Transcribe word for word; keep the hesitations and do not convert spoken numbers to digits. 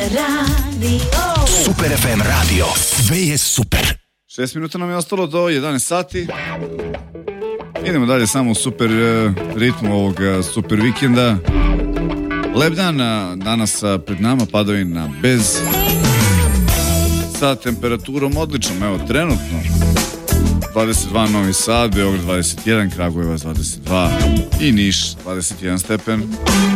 radio. Super ef em radio. Sve je super. Šest minuta nam je ostalo do jedanaest sati. Idemo dalje samo u super uh, ritmu ovog uh, super vikenda. Lep dan uh, danas uh, pred nama, padavina bez, sa temperaturom odličnom, evo trenutno dvadeset dva Novi Sad, Beograd dvadeset jedan, Kragujevac dvadeset dva i Niš dvadeset jedan stepen.